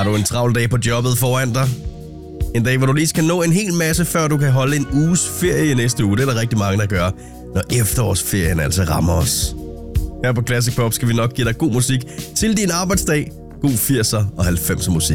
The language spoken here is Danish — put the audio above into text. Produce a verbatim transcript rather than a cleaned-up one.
Har du en travl dag på jobbet foran dig? En dag, hvor du lige skal nå en hel masse, før du kan holde en uges ferie næste uge. Det er der rigtig mange, der gør, når efterårsferien altså rammer os. Her på Classic Pop skal vi nok give dig god musik til din arbejdsdag. God firser og halvfemser musik.